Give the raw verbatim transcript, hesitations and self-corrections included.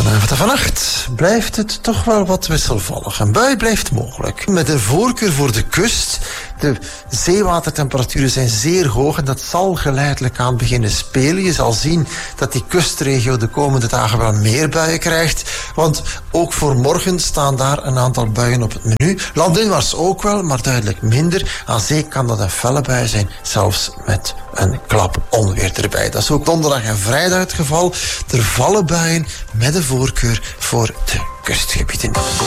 Vanavond en vannacht blijft het toch wel wat wisselvallig. Een bui blijft mogelijk. Met een voorkeur voor de kust. De zeewatertemperaturen zijn zeer hoog en dat zal geleidelijk aan beginnen spelen. Je zal zien dat die kustregio de komende dagen wel meer buien krijgt. Want ook voor morgen staan daar een aantal buien op het menu. Landinwaarts ook wel, maar duidelijk minder. Aan zee kan dat een felle bui zijn, zelfs met een klap onweer erbij. Dat is ook donderdag en vrijdag het geval. Er vallen buien met een voorkeur voor de kustgebieden.